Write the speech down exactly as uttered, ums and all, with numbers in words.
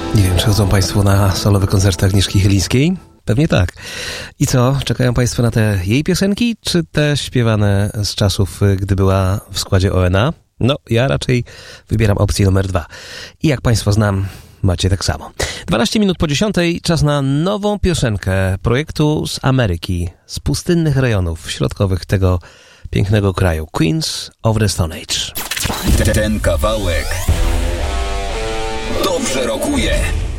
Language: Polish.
Nie wiem, czy chodzą Państwo na solowe koncerty Agnieszki Chylińskiej? Pewnie tak. I co? Czekają Państwo na te jej piosenki, czy te śpiewane z czasów, gdy była w składzie O N A? No, ja raczej wybieram opcję numer dwa. I jak Państwo znam, macie tak samo. dwanaście minut po dziesiątej, czas na nową piosenkę projektu z Ameryki, z pustynnych rejonów środkowych tego pięknego kraju. Queens of the Stone Age. Ten kawałek dobrze rokuje.